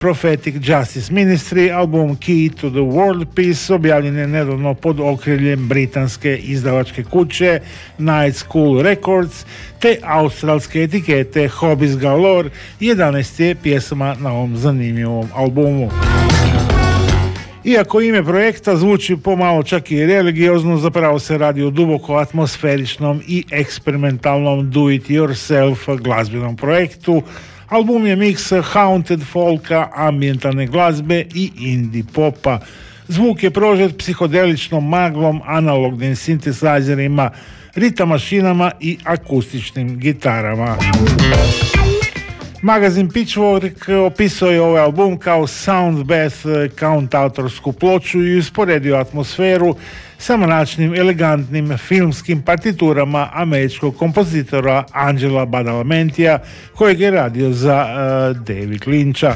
Prophetic Justice Ministry. Album Key to the World Peace objavljen je nedavno pod okriljem britanske izdavačke kuće Night School Records te australske etikete Hobbies Galore. 11 je pjesama na ovom zanimljivom albumu. Iako ime projekta zvuči pomalo čak i religiozno, zapravo se radi o duboko atmosferičnom i eksperimentalnom do-it-yourself glazbenom projektu. Album je miks haunted folka, ambijentalne glazbe i indie popa. Zvuk je prožet psihodeličnom maglom, analognim sintesajzerima, ritam mašinama i akustičnim gitarama. Magazin Pitchfork opisao je ovaj album kao sound bath, kauntautorsku ploču i usporedio atmosferu sa mračnim, elegantnim filmskim partiturama američkog kompozitora Angela Badalamentija, kojeg je radio za David Lyncha.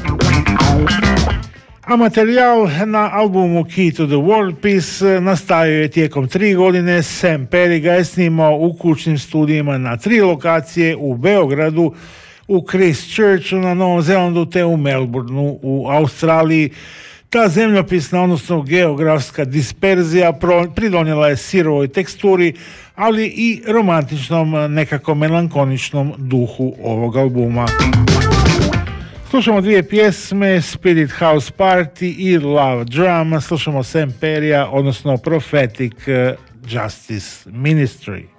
A materijal na albumu Key to the World Peace nastavio je tijekom 3 godine. Sam Perry ga je snimao u kućnim studijima na 3 lokacije u Beogradu, u Christchurchu na Novom Zelandu te u Melbourneu u Australiji. Ta zemljopisna, odnosno geografska disperzija pridonijela je sirovoj teksturi, ali i romantičnom, nekako melankoničnom duhu ovog albuma. Slušamo 2 pjesme, Spirit House Party i Love Drum. Slušamo Sam Perrya, odnosno Prophetic Justice Ministry.